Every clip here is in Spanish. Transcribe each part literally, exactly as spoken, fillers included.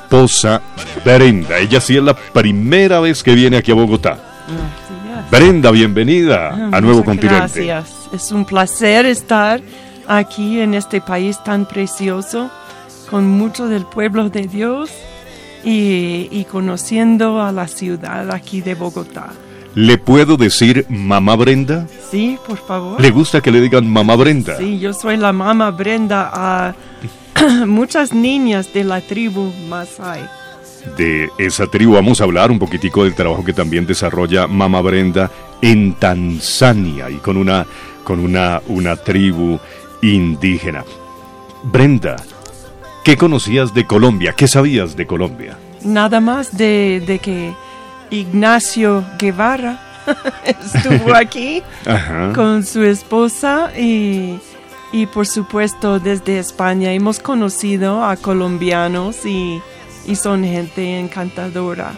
esposa Brenda. Ella sí es la primera vez que viene aquí a Bogotá. Brenda, bienvenida a Nuevo Continente. Gracias, es un placer estar aquí en este país tan precioso, con mucho del pueblo de Dios y, y conociendo a la ciudad aquí de Bogotá. ¿Le puedo decir mamá Brenda? Sí, por favor. ¿Le gusta que le digan mamá Brenda? Sí, yo soy la mamá Brenda a muchas niñas de la tribu Masái. De esa tribu vamos a hablar un poquitico del trabajo que también desarrolla mamá Brenda en Tanzania y con una, con una, una tribu indígena. Brenda, ¿qué conocías de Colombia? ¿Qué sabías de Colombia? Nada más de, de que Ignacio Guevara estuvo aquí con su esposa y, y por supuesto desde España hemos conocido a colombianos y, y son gente encantadora.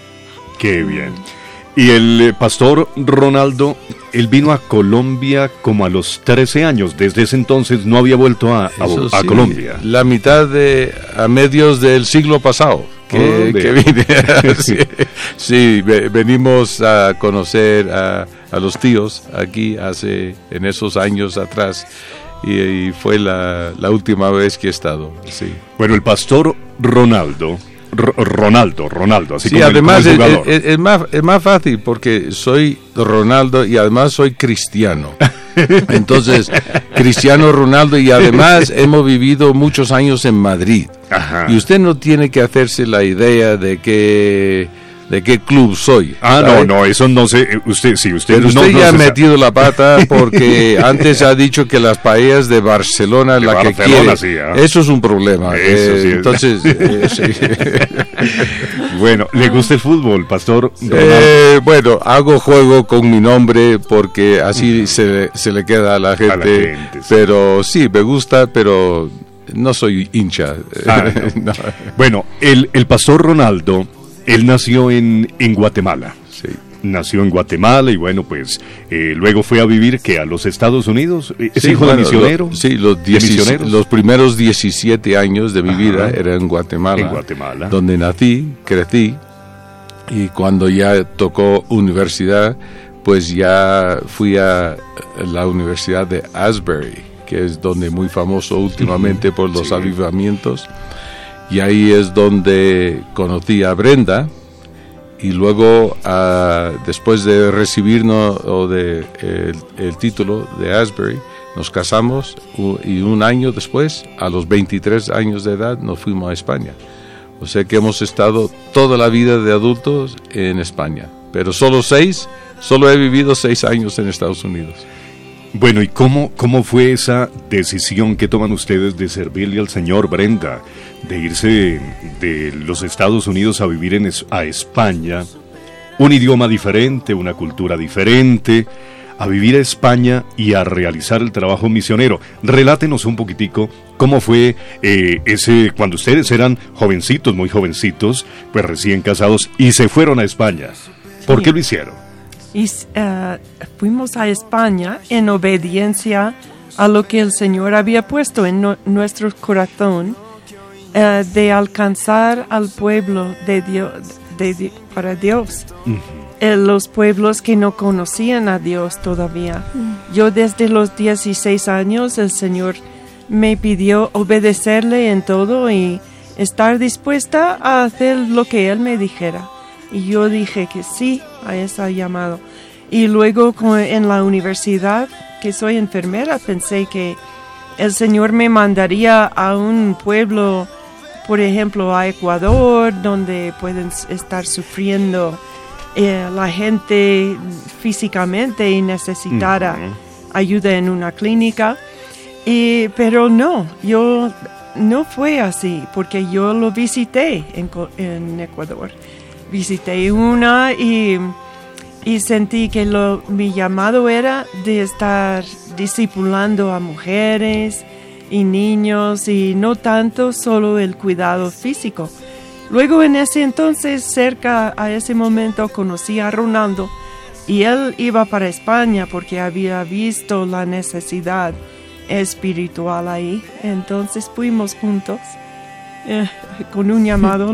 Qué bien. Y el eh, pastor Ronaldo, él vino a Colombia como a los trece años. Desde ese entonces no había vuelto a, a, a sí, Colombia. La mitad de, a medios del siglo pasado que, oh, que vine. sí, sí, venimos a conocer a, a los tíos aquí hace, en esos años atrás. Y, y fue la, la última vez que he estado, sí. Bueno, el pastor Ronaldo... Ronaldo, Ronaldo, así sí, como además el, como el es, es, es, más, es más fácil porque soy Ronaldo y además soy cristiano. Entonces, Cristiano Ronaldo y además hemos vivido muchos años en Madrid. Ajá. Y usted no tiene que hacerse la idea de que... ¿De qué club soy? Ah, ¿sabe? no, no, eso no sé. Usted, sí, usted Pero no, usted no ya ha se metido la pata porque antes ha dicho que las paellas de Barcelona es de la Barcelona, que quiere. Sí, ¿eh? Eso es un problema. Eso eh, sí es. Entonces, eh, sí. Bueno, ¿le gusta el fútbol, pastor Ronaldo? Eh, bueno, hago juego con mi nombre porque así se, se le queda a la gente. A la gente, sí. Pero sí, me gusta, pero no soy hincha. Ah, no. No. Bueno, el, el pastor Ronaldo, él nació en, en Guatemala. Sí. Nació en Guatemala y bueno, pues eh, luego fue a vivir que a los Estados Unidos. ¿Es sí, hijo bueno, de misionero? Lo, sí, los, dieci- los primeros diecisiete años de mi Ajá. vida era en Guatemala, en Guatemala, donde nací, crecí, y cuando ya tocó universidad, pues ya fui a la Universidad de Asbury, que es donde muy famoso últimamente uh-huh. por los sí. avivamientos. Y ahí es donde conocí a Brenda y luego uh, después de recibirnos o de el, el título de Asbury nos casamos uh, y un año después, a los veintitrés años de edad, nos fuimos a España. O sea que hemos estado toda la vida de adultos en España, pero solo seis, solo he vivido seis años en Estados Unidos. Bueno, ¿y cómo, cómo fue esa decisión que toman ustedes de servirle al Señor, Brenda, de irse de, de los Estados Unidos a vivir en, a España, un idioma diferente, una cultura diferente, a vivir a España y a realizar el trabajo misionero? Relátenos un poquitico cómo fue eh, ese, cuando ustedes eran jovencitos, muy jovencitos, pues recién casados, y se fueron a España. ¿Por sí. qué lo hicieron? Y uh, fuimos a España en obediencia a lo que el Señor había puesto en no, nuestro corazón uh, de alcanzar al pueblo de Dios, de, de, para Dios. Uh-huh. eh, los pueblos que no conocían a Dios todavía. Uh-huh. Yo desde los dieciséis años el Señor me pidió obedecerle en todo y estar dispuesta a hacer lo que Él me dijera. Y yo dije que sí a ese llamado. Y luego en la universidad, que soy enfermera, pensé que el Señor me mandaría a un pueblo, por ejemplo, a Ecuador, donde pueden estar sufriendo eh, la gente físicamente y necesitara uh-huh. ayuda en una clínica. Y, pero no, yo no fue así, porque yo lo visité en, en Ecuador. Visité una y, y sentí que lo, mi llamado era de estar discipulando a mujeres y niños y no tanto solo el cuidado físico. Luego en ese entonces, cerca a ese momento, conocí a Ronaldo y él iba para España porque había visto la necesidad espiritual ahí. Entonces fuimos juntos eh, con un llamado